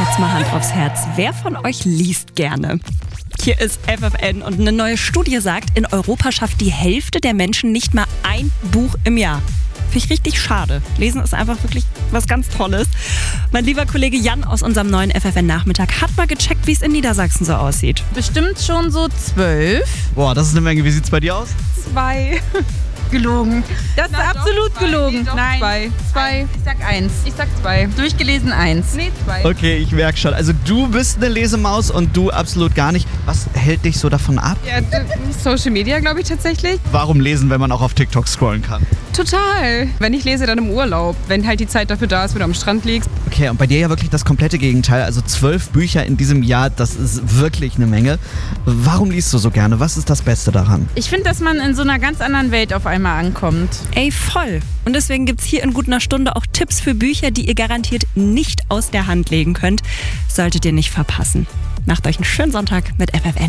Jetzt mal Hand aufs Herz. Wer von euch liest gerne? Hier ist FFN und eine neue Studie sagt, in Europa schafft die Hälfte der Menschen nicht mal ein Buch im Jahr. Finde ich richtig schade. Lesen ist einfach wirklich was ganz Tolles. Mein lieber Kollege Jan aus unserem neuen FFN-Nachmittag hat mal gecheckt, wie es in Niedersachsen so aussieht. Bestimmt schon so 12. Boah, das ist eine Menge. Wie sieht's bei dir aus? 2. Gelogen. Das ist absolut gelogen. Nein, 2. Ich sag 1. Ich sag 2. Durchgelesen 1. Nee, 2. Okay, ich merke schon. Also du bist eine Lesemaus und du absolut gar nicht. Was hält dich so davon ab? Ja, Social Media, glaube ich tatsächlich. Warum lesen, wenn man auch auf TikTok scrollen kann? Total. Wenn ich lese, dann im Urlaub. Wenn halt die Zeit dafür da ist, wenn du am Strand liegst. Okay, und bei dir ja wirklich das komplette Gegenteil. Also 12 Bücher in diesem Jahr, das ist wirklich eine Menge. Warum liest du so gerne? Was ist das Beste daran? Ich finde, dass man in so einer ganz anderen Welt auf einmal ankommt. Ey, voll. Und deswegen gibt's hier in gut einer Stunde auch Tipps für Bücher, die ihr garantiert nicht aus der Hand legen könnt. Solltet ihr nicht verpassen. Macht euch einen schönen Sonntag mit FFN.